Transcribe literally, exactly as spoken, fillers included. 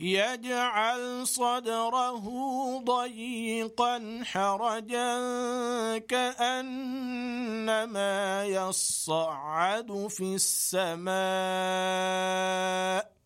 يجعل صدره ضيقا حرجا كأنما يصعد في السماء